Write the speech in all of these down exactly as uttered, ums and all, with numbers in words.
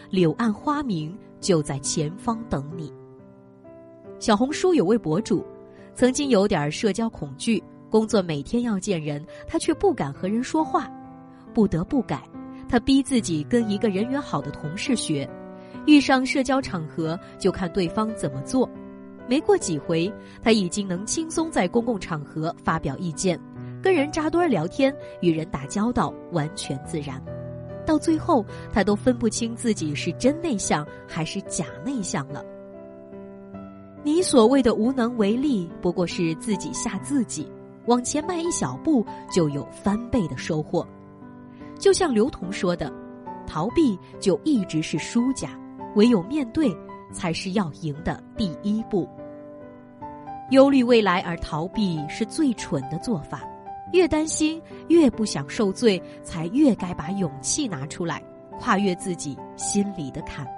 柳暗花明就在前方等你。小红书有位博主，曾经有点社交恐惧，工作每天要见人，他却不敢和人说话，不得不改。他逼自己跟一个人缘好的同事学，遇上社交场合就看对方怎么做。没过几回，他已经能轻松在公共场合发表意见，跟人扎堆聊天，与人打交道完全自然。到最后，他都分不清自己是真内向还是假内向了。你所谓的无能为力，不过是自己吓自己，往前迈一小步就有翻倍的收获。就像刘同说的，逃避就一直是输家，唯有面对才是要赢的第一步。忧虑未来而逃避是最蠢的做法，越担心越不想受罪，才越该把勇气拿出来，跨越自己心里的坎。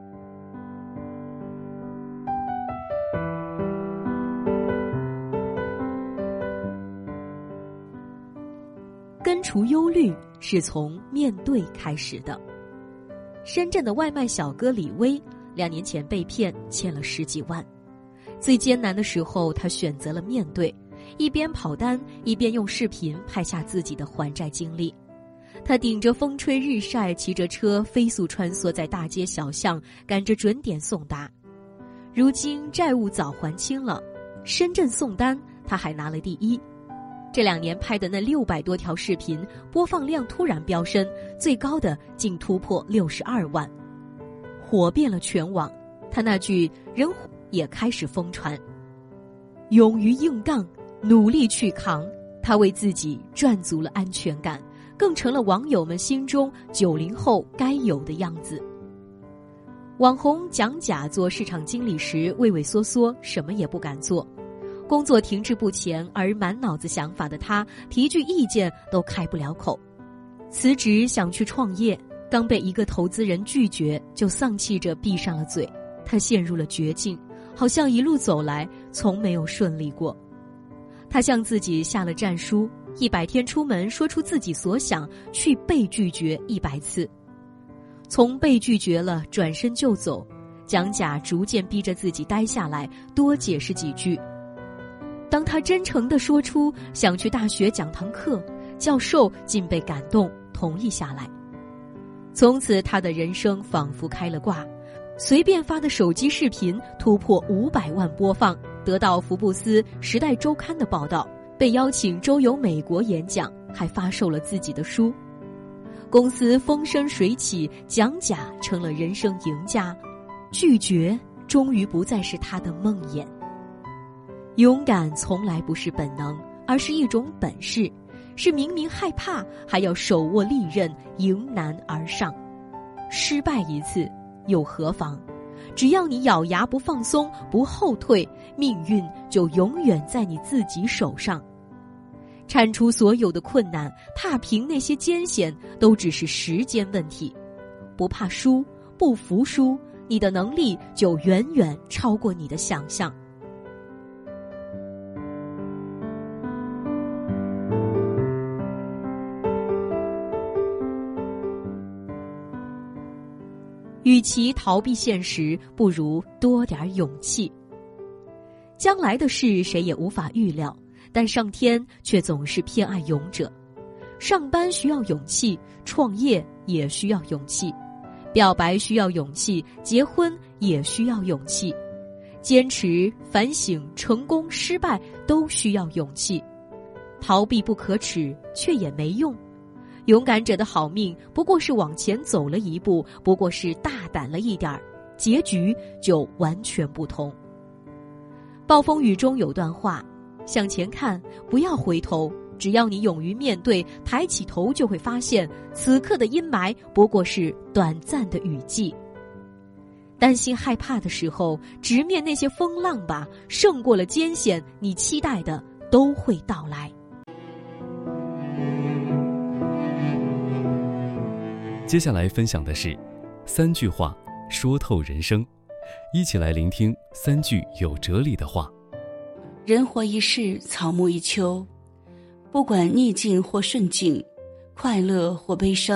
根除忧虑是从面对开始的。深圳的外卖小哥李威，两年前被骗，欠了十几万。最艰难的时候，他选择了面对，一边跑单，一边用视频拍下自己的还债经历。他顶着风吹日晒，骑着车飞速穿梭在大街小巷，赶着准点送达。如今债务早还清了，深圳送单他还拿了第一。这两年拍的那六百多条视频，播放量突然飙升，最高的竟突破六十二万，火遍了全网。他那句人也开始疯传，勇于硬杠，努力去扛，他为自己赚足了安全感，更成了网友们心中九零后该有的样子。网红蒋甲做市场经理时畏畏缩缩，什么也不敢做。工作停滞不前而满脑子想法的他，提句意见都开不了口。辞职想去创业，刚被一个投资人拒绝，就丧气着闭上了嘴。他陷入了绝境，好像一路走来从没有顺利过。他向自己下了战书，一百天出门说出自己所想，去被拒绝一百次。从被拒绝了转身就走，蒋甲逐渐逼着自己待下来，多解释几句。当他真诚地说出想去大学讲堂课，教授竟被感动，同意下来。从此他的人生仿佛开了挂，随便发的手机视频突破五百万播放，得到福布斯、时代周刊的报道，被邀请周游美国演讲，还发售了自己的书。公司风生水起，蒋甲成了人生赢家，拒绝终于不再是他的梦魇。勇敢从来不是本能，而是一种本事，是明明害怕还要手握利刃，迎难而上。失败一次又何妨？只要你咬牙不放松，不后退，命运就永远在你自己手上。铲除所有的困难，踏平那些艰险，都只是时间问题。不怕输，不服输，你的能力就远远超过你的想象。与其逃避现实，不如多点勇气。将来的事谁也无法预料，但上天却总是偏爱勇者。上班需要勇气，创业也需要勇气，表白需要勇气，结婚也需要勇气，坚持、反省、成功、失败都需要勇气。逃避不可耻，却也没用。勇敢者的好命不过是往前走了一步，不过是大胆了一点儿，结局就完全不同。暴风雨中有段话，向前看，不要回头，只要你勇于面对，抬起头就会发现，此刻的阴霾不过是短暂的雨季。担心害怕的时候，直面那些风浪吧，胜过了艰险，你期待的都会到来。 接下来分享的是三句话说透人生，一起来聆听三句有哲理的话。 人活一世，草木一秋，不管逆境或顺境，快乐或悲伤，